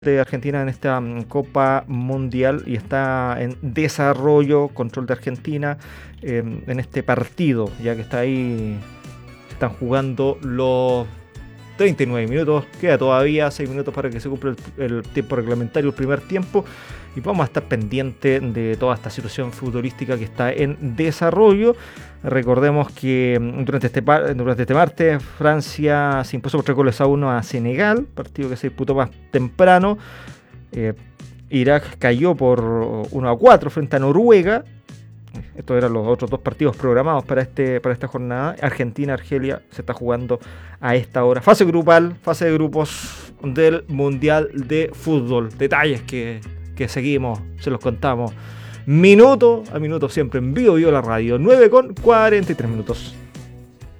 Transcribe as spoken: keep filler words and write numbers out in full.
de Argentina en esta um, Copa Mundial y está en desarrollo, control de Argentina eh, en este partido, ya que está ahí, se están jugando los treinta y nueve minutos, queda todavía seis minutos para que se cumpla el, el tiempo reglamentario, el primer tiempo, y vamos a estar pendientes de toda esta situación futbolística que está en desarrollo. Recordemos que durante este, durante este martes Francia se impuso por tres goles a uno a Senegal, partido que se disputó más temprano. eh, Irak cayó por uno a cuatro frente a Noruega. Estos eran los otros dos partidos programados para, este, para esta jornada. Argentina-Argelia se está jugando a esta hora. Fase grupal, fase de grupos del Mundial de Fútbol. Detalles que, que seguimos, se los contamos minuto a minuto, siempre en vivo, vivo la radio. nueve con cuarenta y tres minutos.